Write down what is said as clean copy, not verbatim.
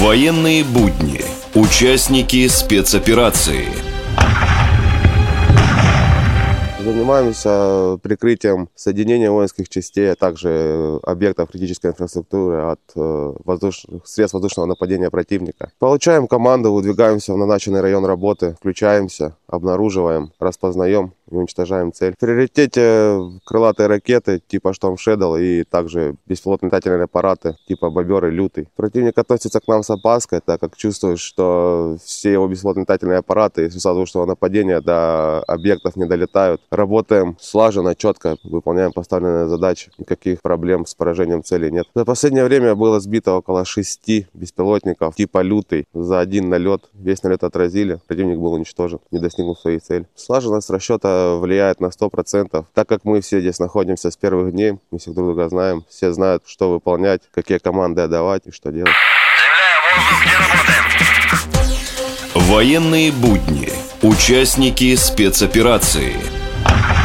Военные будни. Участники спецоперации. Занимаемся прикрытием соединения воинских частей, а также объектов критической инфраструктуры от средств воздушного нападения противника. Получаем команду, выдвигаемся в назначенный район работы, включаемся, обнаруживаем, распознаем и уничтожаем цель. В приоритете крылатые ракеты типа Storm Shadow и также беспилотные летательные аппараты типа Бобер и Лютый. Противник относится к нам с опаской, так как чувствует, что все его беспилотные летательные аппараты из средств воздушного нападения до объектов не долетают. Работаем слаженно, четко, выполняем поставленные задачи. Никаких проблем с поражением цели нет. За последнее время было сбито около 6 беспилотников типа Лютый. За один налет, весь налет отразили, противник был уничтожен, не достигнув своей цели. Слаженность расчета влияет на 100%. Так как мы все здесь находимся с первых дней, мы всех друг друга знаем, все знают, что выполнять, какие команды отдавать и что делать. Заявляю, воздух, где работаем? Военные будни. Участники спецоперации.